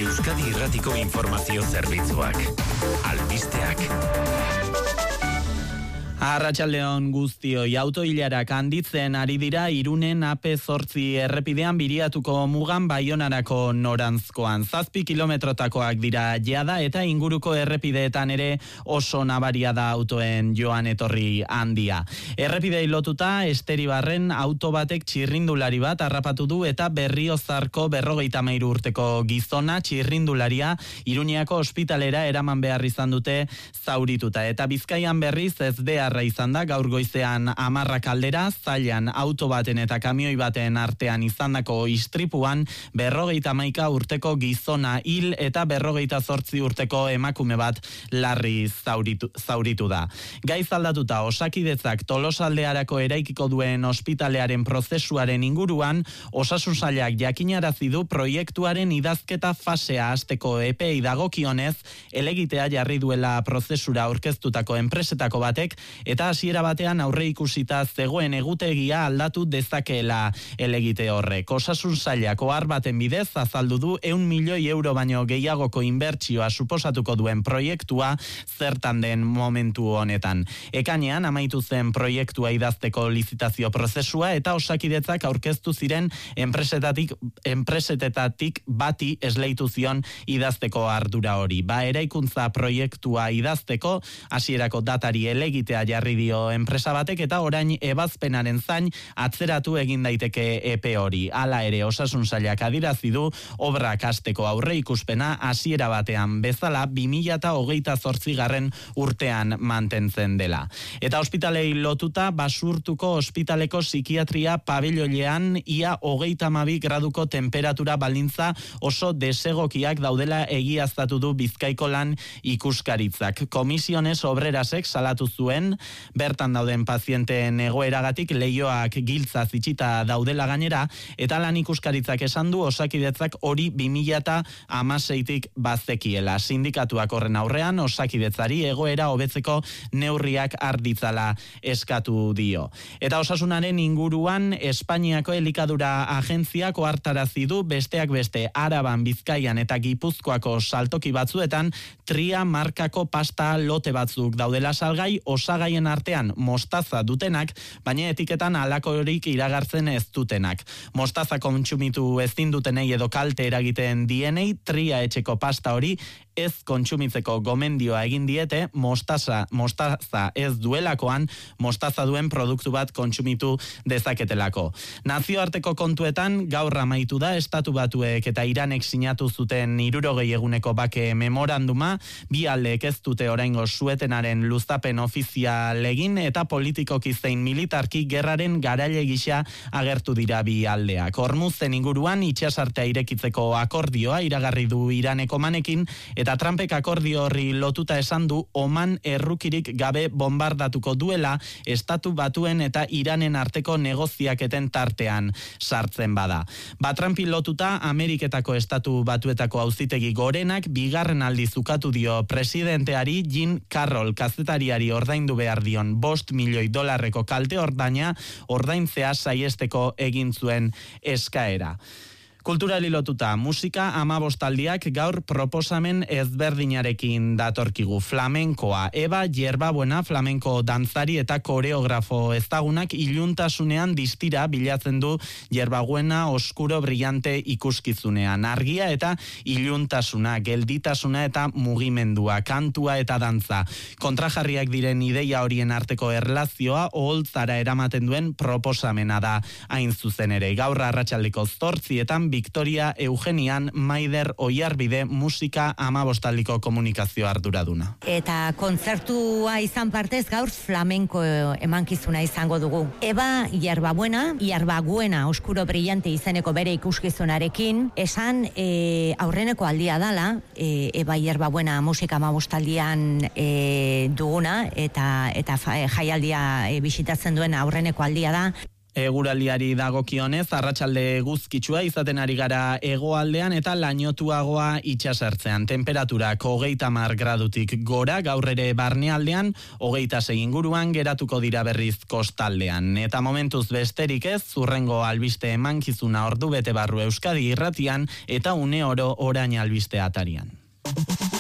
Euskadi Irratiko informazio zerbitzuak. Albisteak. Arratsaldeon guztioi, autoilarak handitzen ari dira Irunen AP8 errepidean biriatuko mugan Baionarako noranzkoan. 7 kilometrotakoak dira jada eta inguruko errepideetan ere oso nabaria da autoen joan etorri handia. Errepidei lotuta Esteribarren auto batek txirrindulari bat harrapatu du eta Berriozarko 53 urteko gizona txirrindularia Iruñeako ospitalera eraman behar izan dute zaurituta. Eta Bizkaian berriz ez izan da gaur goizean 10 aldera, zailan auto baten eta kamioi baten artean izandako istripuan 51 urteko gizona hil eta 58 urteko emakume bat larri zauritu da. Gaiz aldatuta Osakidetzak Tolosaldearako eraikiko duen ospitalearen prozesuaren inguruan, Osasun Sailak jakinarazi du proiektuaren idazketa fasea hasteko epei dagokionez, elegitea jarri duela prozesura aurkeztutako enpresetako batek eta hasiera batean aurre ikusita zegoen egutegia aldatu dezakeela elegite horrek. Osasun Sailak ohar baten bidez azaldu du 100 milioi euro baino gehiagoko inbertsioa suposatuko duen proiektua zertan den momentu honetan. Ekainean amaitu zen proiektua idazteko lizitazio prozesua eta Osakidetzak aurkeztu ziren enpresetetatik bati esleitu zion idazteko ardura hori. Eraikuntza proiektua idazteko hasierako datari elegitea jarri dio enpresa batek eta orain ebazpenaren zain atzeratu egin daiteke epe hori. Hala ere Osasun Sailak adierazi du obrak hasteko aurre ikuspena hasiera batean bezala 2028 urtean mantentzen dela. Eta ospitalei lotuta Basurtuko ospitaleko psikiatria pabiloilean ia 32 graduko temperatura baldintza oso desegokiak daudela egiaztatu du Bizkaiko lan ikuskaritzak. Komisiones Obrerasek salatu zuen bertan dauden pazienteen egoeragatik leihoak giltza zitsita daudela gainera eta lan ikuskaritzak esan du Osakidetzak hori 2016tik bazekiela. Sindikatuak horren aurrean Osakidetzari egoera hobetzeko neurriak arditzala eskatu dio. Eta osasunaren inguruan Espainiako elikadura agentziak ohartarazi du besteak beste Araban, Bizkaian eta Gipuzkoako saltoki batzuetan Tria markako pasta lote batzuk daudela salgai, osagaien artean mostaza dutenak, baina etiketan halakorik iragartzen ez dutenak. Mostaza kontsumitu ezin dutenei edo kalte eragiten dienei Tria etxeko pasta hori ez kontsumitzeko gomendioa egin diete, mostaza ez duelakoan, mostaza duen produktu bat kontsumitu dezaketelako. Nazioarteko kontuetan gaur amaitu da Estatu Batuek eta Iranek sinatu zuten 60 eguneko bake memoranduma, bi aldeek ez dute oraingo suetenaren luzapen ofizial egin eta politikoki zein militarki gerraren garaile gisa agertu dira bi aldeak. Hormuzen inguruan itsasartea irekitzeko akordioa iragarri du Iraneko manekin eta Trumpek akordio horri lotuta esan du Oman errukirik gabe bombardatuko duela Estatu Batuen eta Iranen arteko negoziaketen tartean sartzen bada. Trumpi lotuta Ameriketako Estatu Batuetako auzitegi gorenak bigarren aldiz ukatu dio presidenteari Jean Carroll kazetariari ordaindu behar dion $5 milioi kalte ordaintzea saiesteko egin zuen eskaera. Kulturali lotuta, musika 15 aldiak gaur proposamen ezberdinarekin datorkigu. Flamenkoa, Eba Yerbabuena flamenko dantzari eta koreografo ezagunak iluntasunean distira bilatzen du Yerbabuena oskuro brillante ikuskizunean. Argia eta iluntasuna, gelditasuna eta mugimendua, kantua eta dantza. Kontrajarriak diren ideia horien arteko erlazioa oholtzara eramaten duen proposamena da hain zuzen ere. Gaur arratsaldeko 8 Victoria Eugenian Maider Oiarbide musika 15 aldiko komunikazio arduraduna. Eta kontzertua izan partez gaur flamenko emankizuna izango dugu. Eba Yerbabuena oskuro brillante izeneko bere ikuskizunarekin, esan aurreneko aldia dala, Eba Yerbabuena musika 15 aldian duguna eta jaialdia bisitatzen duen aurreneko aldia da. Eguraldiari dagokionez, arratsalde eguzkitsua izaten ari gara hegoaldean eta lainotuagoa itsasertzean. Temperaturak 30 gradutik gora, gaur ere barnealdean 26 inguruan geratuko dira berriz kostaldean. Eta momentuz besterik ez, hurrengo albiste emankizuna ordu bete barru Euskadi Irratian eta une oro orain albiste atarian.